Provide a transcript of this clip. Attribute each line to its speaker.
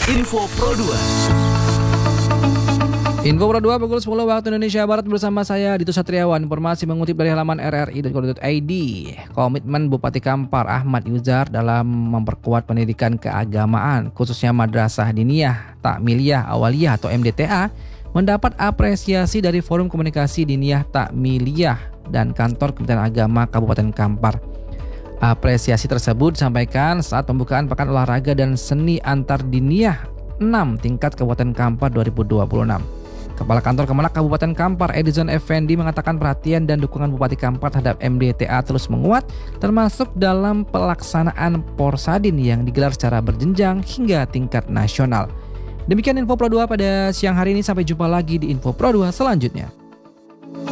Speaker 1: Info Pro 2.
Speaker 2: Info Pro 2 pukul 10 waktu Indonesia Barat bersama saya Dito Satriawan. Informasi mengutip dari halaman rri.co.id. Komitmen Bupati Kampar Ahmad Yuzar dalam memperkuat pendidikan keagamaan khususnya Madrasah Diniyah Takmiliyah Awaliyah atau MDTA mendapat apresiasi dari Forum Komunikasi Diniyah Takmiliyah dan Kantor Kementerian Agama Kabupaten Kampar. Apresiasi tersebut disampaikan saat pembukaan Pekan Olahraga dan Seni Antar Diniyah 6 tingkat Kabupaten Kampar 2026. Kepala Kantor Kemenak Kabupaten Kampar Edison Effendi mengatakan perhatian dan dukungan Bupati Kampar terhadap MDTA terus menguat, termasuk dalam pelaksanaan Porsadin yang digelar secara berjenjang hingga tingkat nasional. Demikian Info Pro 2 pada siang hari ini, sampai jumpa lagi di Info Pro 2 selanjutnya.